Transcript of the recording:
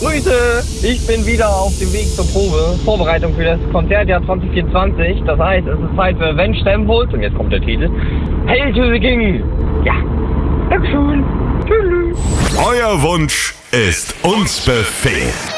Grüße! Ich bin wieder auf dem Weg zur Probe. Vorbereitung für das Konzertjahr 2024. Das heißt, es ist Zeit für Avenged Sevenfold. Und jetzt kommt der Titel. Hail to the King! Ja, Dankeschön. Tschüss. Euer Wunsch ist uns Befehl.